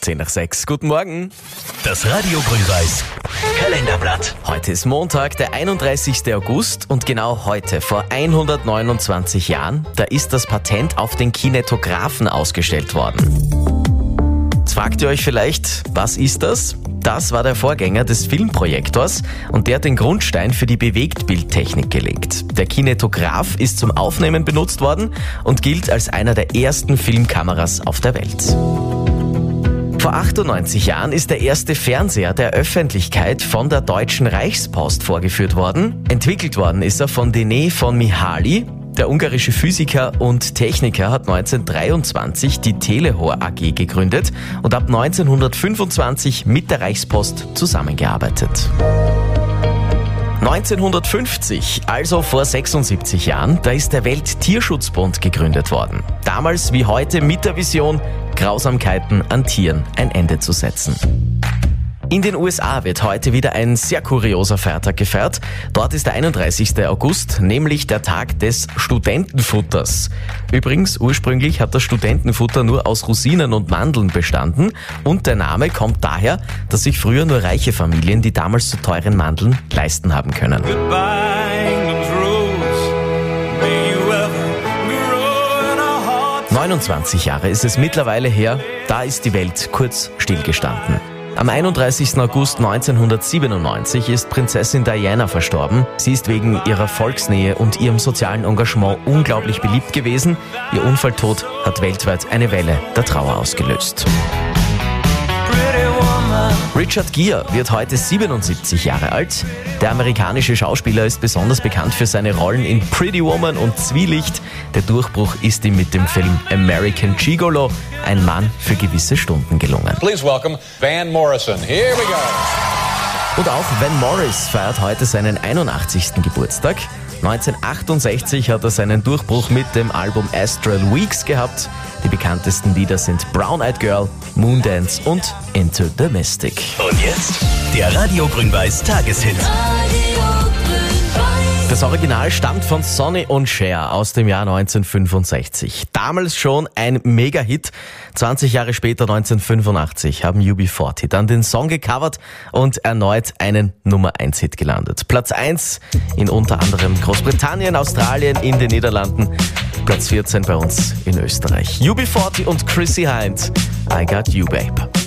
10 nach 6. Guten Morgen. Das Radio Grün-Weiß Kalenderblatt. Heute ist Montag, der 31. August und genau heute, vor 129 Jahren, da ist das Patent auf den Kinetographen ausgestellt worden. Jetzt fragt ihr euch vielleicht, was ist das? Das war der Vorgänger des Filmprojektors und der hat den Grundstein für die Bewegtbildtechnik gelegt. Der Kinetograph ist zum Aufnehmen benutzt worden und gilt als einer der ersten Filmkameras auf der Welt. Vor 98 Jahren ist der erste Fernseher der Öffentlichkeit von der Deutschen Reichspost vorgeführt worden. Entwickelt worden ist er von Denis von Mihaly. Der ungarische Physiker und Techniker hat 1923 die Telehor AG gegründet und ab 1925 mit der Reichspost zusammengearbeitet. 1950, also vor 76 Jahren, da ist der Welttierschutzbund gegründet worden. Damals wie heute mit der Vision, Grausamkeiten an Tieren ein Ende zu setzen. In den USA wird heute wieder ein sehr kurioser Feiertag gefeiert. Dort ist der 31. August, nämlich der Tag des Studentenfutters. Übrigens, ursprünglich hat das Studentenfutter nur aus Rosinen und Mandeln bestanden und der Name kommt daher, dass sich früher nur reiche Familien die damals so teuren Mandeln leisten haben können. 29 Jahre ist es mittlerweile her, da ist die Welt kurz stillgestanden. Am 31. August 1997 ist Prinzessin Diana verstorben. Sie ist wegen ihrer Volksnähe und ihrem sozialen Engagement unglaublich beliebt gewesen. Ihr Unfalltod hat weltweit eine Welle der Trauer ausgelöst. Richard Gere wird heute 77 Jahre alt. Der amerikanische Schauspieler ist besonders bekannt für seine Rollen in Pretty Woman und Zwielicht. Der Durchbruch ist ihm mit dem Film American Gigolo, ein Mann für gewisse Stunden, gelungen. Please welcome Van Morrison. Here we go. Und auch Van Morris feiert heute seinen 81. Geburtstag. 1968 hat er seinen Durchbruch mit dem Album Astral Weeks gehabt. Die bekanntesten Lieder sind Brown Eyed Girl, Moondance und Into the Mystic. Und jetzt der Radio Grün-Weiß Tageshit. Das Original stammt von Sonny und Cher aus dem Jahr 1965. Damals schon ein Mega-Hit. 20 Jahre später, 1985, haben UB40 dann den Song gecovert und erneut einen Nummer-1-Hit gelandet. Platz 1 in unter anderem Großbritannien, Australien, in den Niederlanden. Platz 14 bei uns in Österreich. UB40 und Chrissy Hynde, I Got You, Babe.